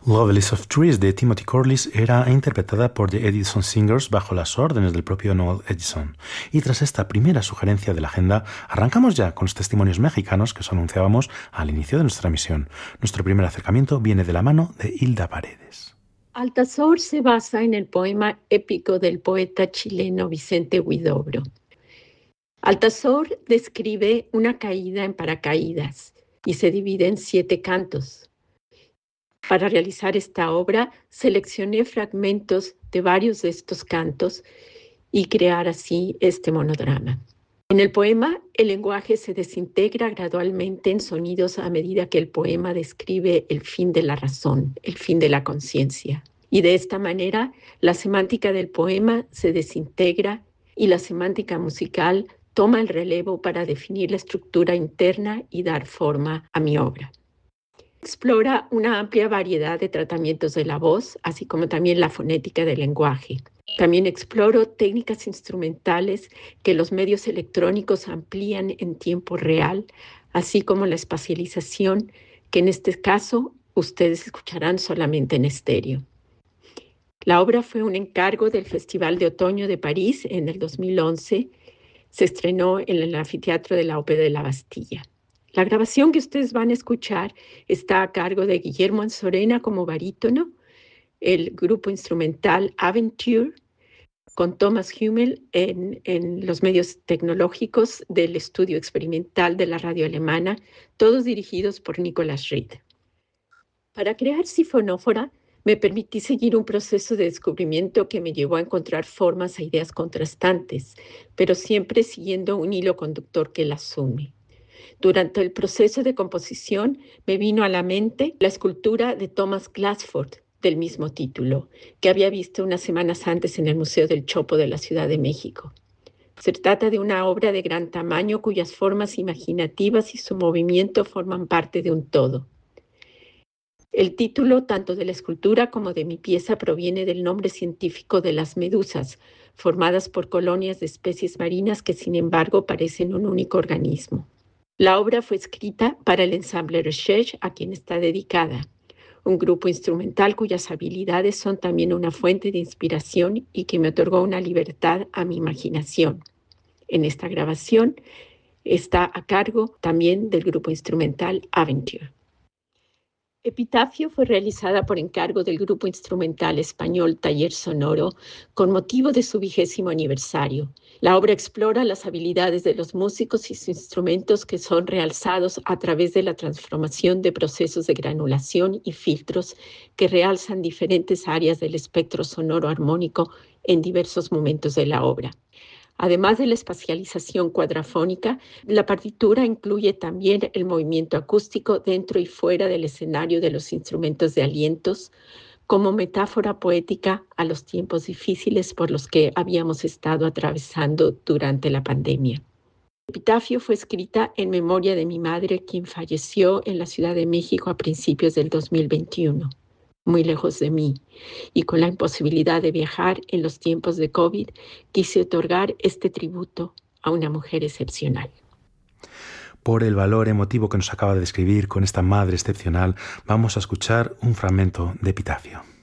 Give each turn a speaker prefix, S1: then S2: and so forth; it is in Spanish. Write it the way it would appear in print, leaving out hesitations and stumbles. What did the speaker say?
S1: Loveless of Trees de Timothy Corliss era interpretada por The Edison Singers bajo las órdenes del propio Noel Edison. Y tras esta primera sugerencia de la agenda, arrancamos ya con los testimonios mexicanos que os anunciábamos al inicio de nuestra emisión. Nuestro primer acercamiento viene de la mano de Hilda Paredes.
S2: Altazor se basa en el poema épico del poeta chileno Vicente Huidobro. Altazor describe una caída en paracaídas y se divide en 7 cantos. Para realizar esta obra, seleccioné fragmentos de varios de estos cantos y crear así este monodrama. En el poema, el lenguaje se desintegra gradualmente en sonidos a medida que el poema describe el fin de la razón, el fin de la conciencia. Y de esta manera, la semántica del poema se desintegra y la semántica musical toma el relevo para definir la estructura interna y dar forma a mi obra. Explora una amplia variedad de tratamientos de la voz, así como también la fonética del lenguaje. También exploro técnicas instrumentales que los medios electrónicos amplían en tiempo real, así como la espacialización, que en este caso ustedes escucharán solamente en estéreo. La obra fue un encargo del Festival de Otoño de París en el 2011. Se estrenó en el anfiteatro de la Ópera de la Bastilla. La grabación que ustedes van a escuchar está a cargo de Guillermo Anzorena como barítono, el grupo instrumental Aventure, con Thomas Hummel en los medios tecnológicos del estudio experimental de la radio alemana, todos dirigidos por Nicolas Ried. Para crear Sifonófora, me permití seguir un proceso de descubrimiento que me llevó a encontrar formas e ideas contrastantes, pero siempre siguiendo un hilo conductor que las une. Durante el proceso de composición me vino a la mente la escultura de Thomas Glassford del mismo título, que había visto unas semanas antes en el Museo del Chopo de la Ciudad de México. Se trata de una obra de gran tamaño cuyas formas imaginativas y su movimiento forman parte de un todo. El título tanto de la escultura como de mi pieza proviene del nombre científico de las medusas, formadas por colonias de especies marinas que sin embargo parecen un único organismo. La obra fue escrita para el ensamble Recherche, a quien está dedicada, un grupo instrumental cuyas habilidades son también una fuente de inspiración y que me otorgó una libertad a mi imaginación. En esta grabación está a cargo también del grupo instrumental Aventure. Epitafio fue realizada por encargo del grupo instrumental español Taller Sonoro con motivo de su 20º aniversario. La obra explora las habilidades de los músicos y sus instrumentos que son realzados a través de la transformación de procesos de granulación y filtros que realzan diferentes áreas del espectro sonoro armónico en diversos momentos de la obra. Además de la espacialización cuadrafónica, la partitura incluye también el movimiento acústico dentro y fuera del escenario de los instrumentos de alientos, como metáfora poética a los tiempos difíciles por los que habíamos estado atravesando durante la pandemia. Epitafio fue escrita en memoria de mi madre, quien falleció en la Ciudad de México a principios del 2021. Muy lejos de mí, y con la imposibilidad de viajar en los tiempos de COVID, quise otorgar este tributo a una mujer excepcional.
S1: Por el valor emotivo que nos acaba de describir con esta madre excepcional, vamos a escuchar un fragmento de Epitafio.